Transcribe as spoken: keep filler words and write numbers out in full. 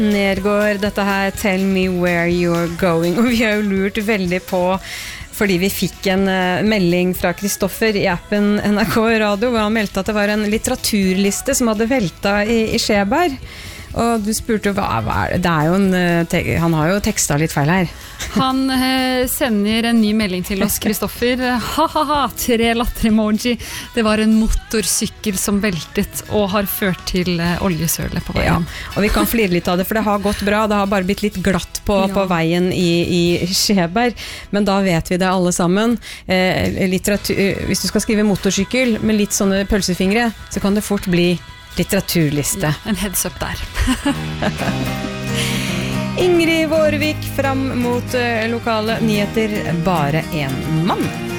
Nergård, dette her Tell Me Where You're Going, og vi har jo lurt veldig på, fordi vi fikk en uh, melding fra Kristoffer i appen N R K Radio, hvor han meldte at det var en litteraturliste som hadde veltet i, i Skjeberg. Og du spurte, hva, hva er det? Det er jo en, te- han har jo tekstet litt feil her. Han eh, sender en ny melding til oss, Kristoffer. Ha-ha-ha, tre latter-emoji. Det var en motorsykkel som veltet og har ført til eh, oljesølet på veien. Ja, og vi kan flire litt av det, for det har gått bra. Det har bare blitt litt glatt på, Ja. på veien i, i Skjeberg. Men da vet vi det alle sammen. Eh, litteratur, hvis du skal skrive motorsykkel med litt sånne pølsefingre, så kan det fort bli litteraturliste. Ja, en heads up der. Ingrid Vårvik fram mot uh, lokale nyheter, bare en mann.